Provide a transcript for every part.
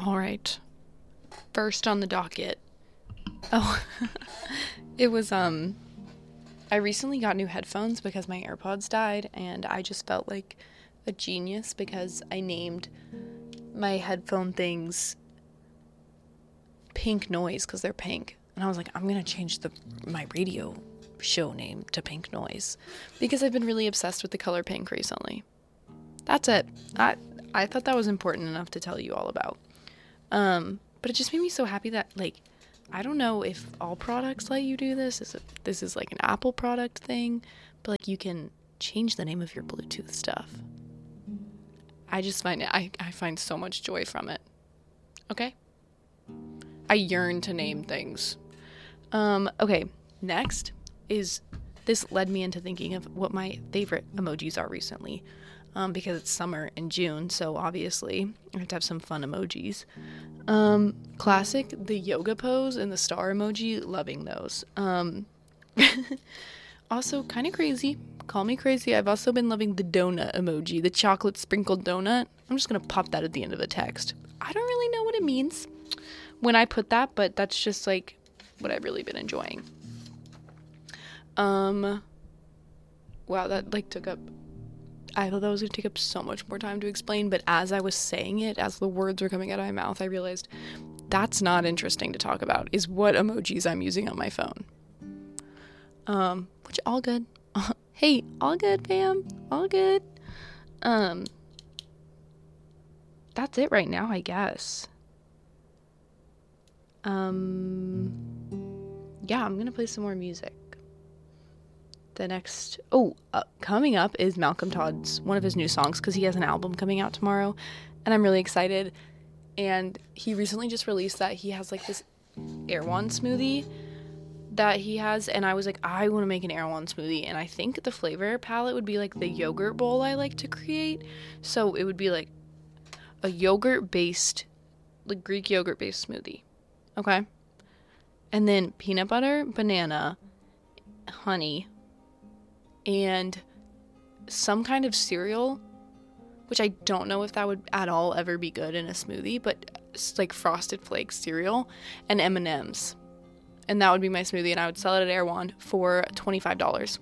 All right. First on the docket. Oh, it was, I recently got new headphones because my AirPods died, and I just felt like a genius because I named my headphone things Pink Noise because they're pink. And I was like, I'm going to change my radio show name to Pink Noise because I've been really obsessed with the color pink recently. That's it. I thought that was important enough to tell you all about. But it just made me so happy that, like, I don't know if all products let you do this. This is like an Apple product thing, but like you can change the name of your Bluetooth stuff. I just find it, I find so much joy from it. Okay? I yearn to name things. Okay, next is, this led me into thinking of what my favorite emojis are recently. Because it's summer in June, so obviously I have to have some fun emojis. Classic, the yoga pose and the star emoji, loving those. Also, kind of crazy. Call me crazy. I've also been loving the donut emoji, the chocolate sprinkled donut. I'm just going to pop that at the end of a text. I don't really know what it means when I put that, but that's just like what I've really been enjoying. Wow, that like took up, I thought that was going to take up so much more time to explain, but as I was saying it, as the words were coming out of my mouth, I realized that's not interesting to talk about, is what emojis I'm using on my phone. Which, all good. Hey, all good, fam. All good. That's it right now, I guess. Yeah, I'm going to play some more music. The next, coming up is Malcolm Todd's, one of his new songs, because he has an album coming out tomorrow, and I'm really excited. And he recently just released that he has like this Erewhon smoothie that he has, and I was like, I want to make an Erewhon smoothie, and I think the flavor palette would be like the yogurt bowl I like to create. So it would be like a yogurt-based, like Greek yogurt-based smoothie, okay? And then peanut butter, banana, honey, and some kind of cereal, which I don't know if that would at all ever be good in a smoothie, but it's like Frosted Flakes cereal, and M&Ms. And that would be my smoothie, and I would sell it at Erewhon for $25.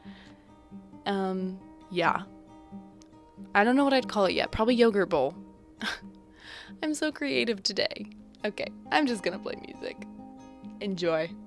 Yeah. I don't know what I'd call it yet. Probably yogurt bowl. I'm so creative today. Okay, I'm just gonna play music. Enjoy.